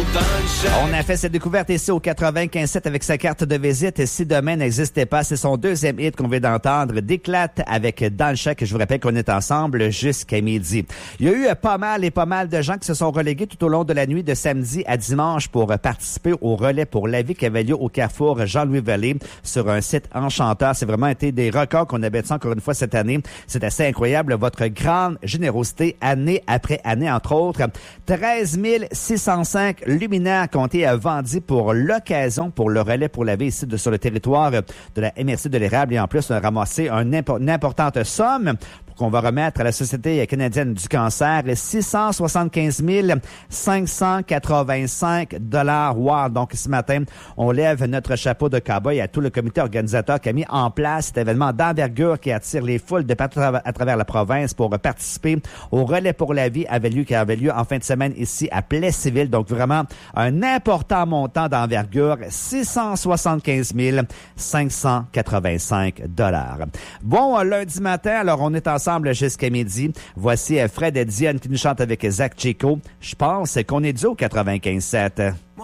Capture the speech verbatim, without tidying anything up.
On a fait cette découverte ici au quatre-vingt-quinze sept avec sa carte de visite. Si demain n'existait pas, c'est son deuxième hit qu'on vient d'entendre, d'éclate avec Dans le chèque. Je vous rappelle qu'on est ensemble jusqu'à midi. Il y a eu pas mal et pas mal de gens qui se sont relégués tout au long de la nuit de samedi à dimanche pour participer au relais pour la vie qui avait lieu au carrefour Jean-Louis Vallée sur un site enchanteur. C'est vraiment été des records qu'on a battus encore une fois cette année. C'est assez incroyable, votre grande générosité année après année, entre autres. treize mille six cent cinq luminaires qui ont été vendus pour l'occasion, pour le relais pour la vie ici de, sur le territoire de la M R C de l'Érable. Et en plus, on a ramassé un, une importante somme qu'on va remettre à la Société canadienne du cancer, six cent soixante-quinze mille cinq cent quatre-vingt-cinq dollars. Wow! Donc, ce matin, on lève notre chapeau de cow-boy à tout le comité organisateur qui a mis en place cet événement d'envergure qui attire les foules de partout à travers la province pour participer au relais pour la vie avait lieu, qui avait lieu en fin de semaine ici à Plessisville. Donc, vraiment, un important montant d'envergure, six cent soixante-quinze mille cinq cent quatre-vingt-cinq dollars. Bon, lundi matin, alors on est ensemble jusqu'à midi. Voici Fred et Diane qui nous chantent avec Zach Chico. Je pense qu'on est dû au quatre-vingt-quinze sept.